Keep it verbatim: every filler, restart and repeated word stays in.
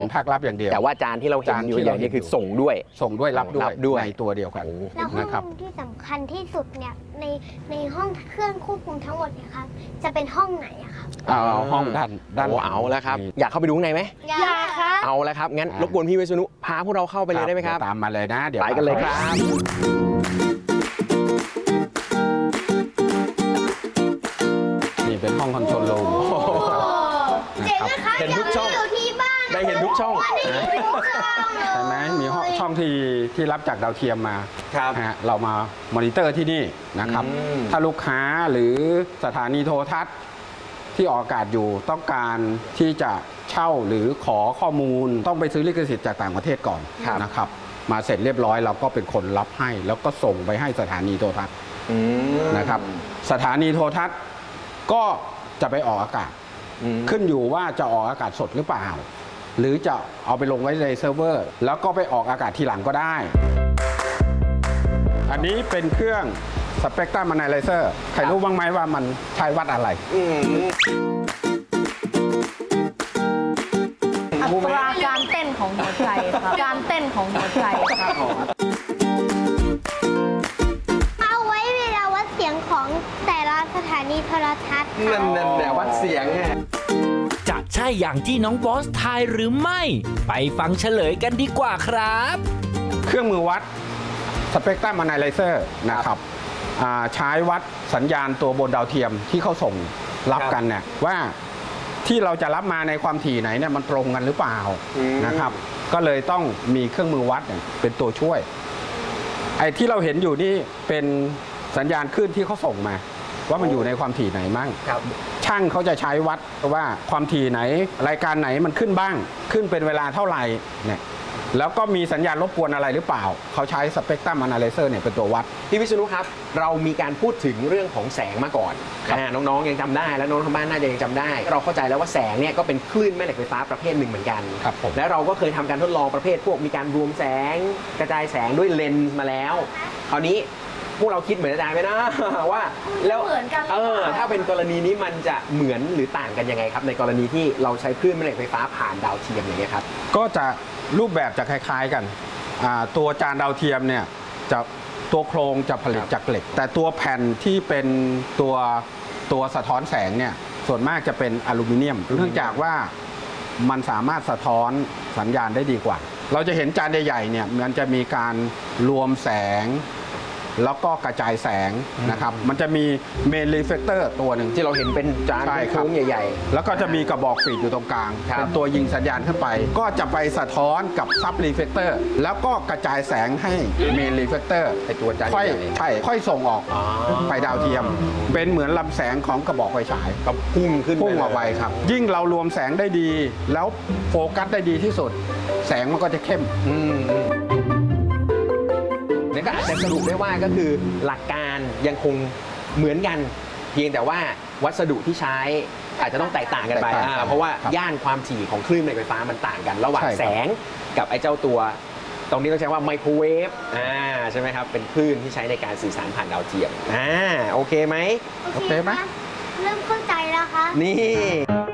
ภาครับอย่างเดียวแต่ว่าจานที่เราเห็นอยู่อย่างนี้คือส่งด้วยส่งด้วยรับด้วยในตัวเดียวกันแล้วห้องที่สำคัญที่สุดเนี่ยในในห้องเครื่องควบคุมทั้งหมดเนี่ยครับจะเป็นห้องไหนอะครับเอาห้องด้านด้านเอาแล้วครับอยากเข้าไปดูข้างในไหมอยากครับเอาแล้วครับงั้นรบกวนพี่วิษณุพาพวกเราเข้าไปเลยได้ไหมครับตามมาเลยนะเดี๋ยวไปกันเลยครับนี่เป็นห้องคอนโทรลรูมเจ๋งนะคะเห็นทุกช่องได้เห็นทุกช่องใช่ไหมมีห้องช่องที่ที่รับจากดาวเทียมมาครับเรามามอนิเตอร์ที่นี่นะครับถ้าลูกค้าหรือสถานีโทรทัศน์ที่ออกอากาศอยู่ต้องการที่จะเช่าหรือขอข้อมูลต้องไปซื้อลิขสิทธิ์จากต่างประเทศก่อนนะครับมาเสร็จเรียบร้อยเราก็เป็นคนรับให้แล้วก็ส่งไปให้สถานีโทรทัศน์นะครับสถานีโทรทัศน์ก็จะไปออกอากาศขึ้นอยู่ว่าจะออกอากาศสดหรือเปล่าหรือจะเอาไปลงไว้ในเซิร์ฟเวอร์แล้วก็ไปออกอากาศทีหลังก็ได้อันนี้เป็นเครื่อง Spectrum Analyzer ใครรู้บ้างไหมว่ามันใช้วัดอะไรอัตราการเต้นของหัวใจครับการเต้นของหัวใจครับเอาไว้เวลาวัดเสียงของแต่ละสถานีโทรทัศน์นั่นนั่นแต่วัดเสียงไงจะใช่อย่างที่น้องบอสทายหรือไม่ไปฟังเฉลยกันดีกว่าครับเครื่องมือวัด Spectrum Analyzer นะครับใช้วัดสัญญาณตัวบนดาวเทียมที่เขาส่งรับกันเนี่ยว่าที่เราจะรับมาในความถี่ไหนเนี่ยมันตรงกันหรือเปล่านะครับก็เลยต้องมีเครื่องมือวัดเป็นตัวช่วยไอ้ที่เราเห็นอยู่นี่เป็นสัญญาณคลื่นที่เขาส่งมาว่ามันอยู่ในความถี่ไหนมั่งช่างเขาจะใช้วัดว่าความถี่ไหนรายการไหนมันขึ้นบ้างขึ้นเป็นเวลาเท่าไหร่เนี่ยแล้วก็มีสัญญาณรบกวนอะไรหรือเปล่าเขาใช้ Spectrum Analyzer เนี่ยเป็นตัววัดพี่วิษณุครับเรามีการพูดถึงเรื่องของแสงมาก่อนน้องๆยังจำได้และน้องทางบ้านน่าจะยังจำได้เราเข้าใจแล้วว่าแสงเนี่ยก็เป็นคลื่นแม่เหล็กไฟฟ้าประเภทหนึ่งเหมือนกันและเราก็เคยทำการทดลองประเภทพวกมีการรวมแสงกระจายแสงด้วยเลนส์มาแล้วคราวนี้พวกเราคิดเหมือนอาจารย์ไหมนะว่าแล้วเออถ้าเป็นกรณีนี้มันจะเหมือนหรือต่างกันยังไงครับในกรณีที่เราใช้คลื่นแม่เหล็กไฟฟ้าผ่านดาวเทียมอย่างเงี้ยครับก็จะรูปแบบจะคล้ายๆกันตัวจานดาวเทียมเนี่ยจะตัวโครงจะผลิตจากเหล็กแต่ตัวแผ่นที่เป็นตัวตัวสะท้อนแสงเนี่ยส่วนมากจะเป็นอลูมิเนียมเนื่องจากว่ามันสามารถสะท้อนสัญญาณได้ดีกว่าเราจะเห็นจานใหญ่ๆเนี่ยมันจะมีการรวมแสงแล้วก็กระจายแสงนะครับมันจะมีเมนรีเฟกเตอร์ตัวหนึ่งที่เราเห็นเป็นจานโค้งใหญ่ๆแล้วก็จะมีกระบอกฟีดอยู่ตรงกลางเป็นตัวยิงสัญญาณขึ้นไปก็จะไปสะท้อนกับซับรีเฟกเตอร์แล้วก็กระจายแสงให้เมนรีเฟกเตอร์ไอตัวจานค่อยใช่ค่อยส่งออกไปดาวเทียมเป็นเหมือนลำแสงของกระบอกไฟฉายกับพุ่งขึ้นพุ่งออกไปครับยิ่งเรารวมแสงได้ดีแล้วโฟกัสได้ดีที่สุดแสงมันก็จะเข้มนี่ก็อาจจะสรุปได้ว่าก็คือหลักการยังคงเหมือนกันเพียงแต่ว่าวัสดุที่ใช้อาจจะต้องแตกต่างกันไปเพราะว่าย่านความถี่ของคลื่นไฟฟ้ามันต่างกันระหว่างแสงกับไอ้เจ้าตัวตรงนี้ต้องใช้ว่าไมโครเวฟอ่าใช่ไหมครับเป็นคลื่นที่ใช้ในการสื่อสารผ่านดาวเทียมอ่าโอเคไหมโอเคไหมเริ่มเข้าใจแล้วครับนี่